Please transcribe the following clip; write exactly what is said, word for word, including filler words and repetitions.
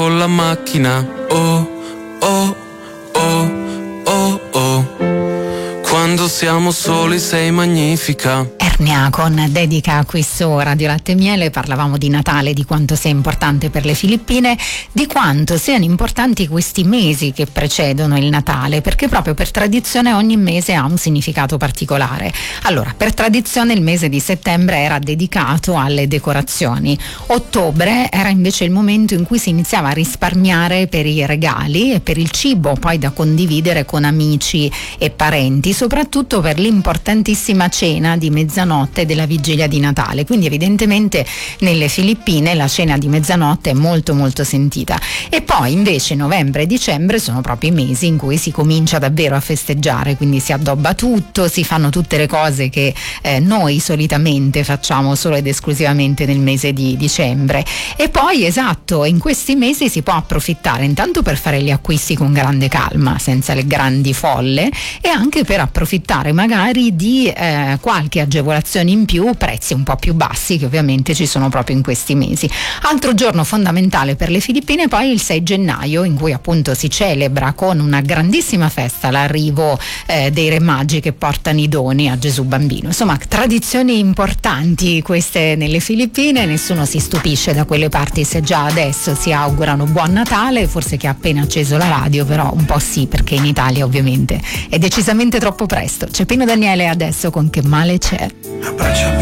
con la macchina. Oh, oh, oh, oh, oh. Quando siamo soli sei magnifica. Ernia con dedica a questo Radio Latte e Miele. Parlavamo di Natale, di quanto sia importante per le Filippine, di quanto siano importanti questi mesi che precedono il Natale, perché proprio per tradizione ogni mese ha un significato particolare. Allora, per tradizione il mese di settembre era dedicato alle decorazioni, ottobre era invece il momento in cui si iniziava a risparmiare per i regali e per il cibo poi da condividere con amici e parenti, soprattutto per l'importantissima cena di mezzanotte della vigilia di Natale. Quindi evidentemente nelle Filippine la cena di mezzanotte è molto molto sentita. E poi invece novembre e dicembre sono proprio i mesi in cui si comincia davvero a festeggiare, quindi si addobba tutto, si fanno tutte le cose che eh, noi solitamente facciamo solo ed esclusivamente nel mese di dicembre. E poi esatto, in questi mesi si può approfittare intanto per fare gli acquisti con grande calma, senza le grandi folle, e anche per approfittare magari di eh, qualche agevolazione in più, prezzi un po' più bassi che ovviamente ci sono proprio in questi mesi. Altro giorno fondamentale per le Filippine poi il sei gennaio, in cui appunto si celebra con una grandissima festa l'arrivo eh, dei Re Magi che portano i doni a Gesù Bambino. Insomma, tradizioni importanti queste nelle Filippine, nessuno si stupisce da quelle parti se già adesso si augurano buon Natale, forse che ha appena acceso la radio, però un po' sì, perché in Italia ovviamente è decisamente troppo presto. C'è Pino Daniele adesso con Che male c'è.